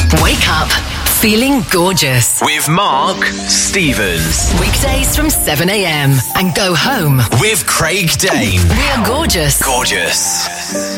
Wake up feeling gorgeous. With Mark Stevens. Weekdays from 7 a.m. and go home with Craig Dane. We are gorgeous. Gorgeous.